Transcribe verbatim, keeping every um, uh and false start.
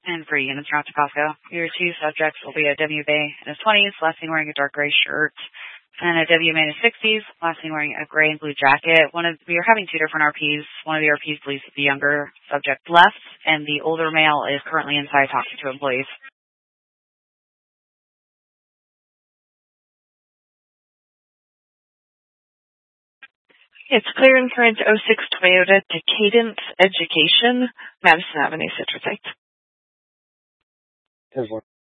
And for units around Costco, your two subjects will be a W Bay in his twenties, last seen wearing a dark gray shirt, and a W M A in his sixties, last seen wearing a gray and blue jacket. One of we are having two different R Ps. One of the R Ps believes the younger subject left, and the older male is currently inside talking to employees. It's clear and current oh six Toyota to Cadence Education, Madison Avenue, Citrus Heights. ten four.